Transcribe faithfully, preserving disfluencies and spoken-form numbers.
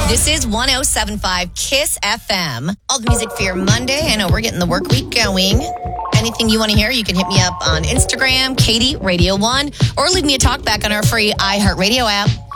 This is one oh seven point five KISS F M. All the music for your Monday. I know we're getting the work week going. Anything you want to hear, you can hit me up on Instagram, Katie Radio one, or leave me a talk back on our free iHeartRadio app.